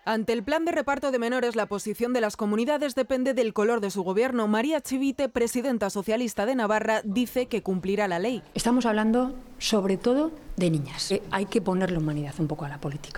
Ante el plan de reparto de menores, la posición de las comunidades depende del color de su gobierno. María Chivite, presidenta socialista de Navarra, dice que cumplirá la ley. Estamos hablando sobre todo de niñas. Hay que ponerle humanidad un poco a la política.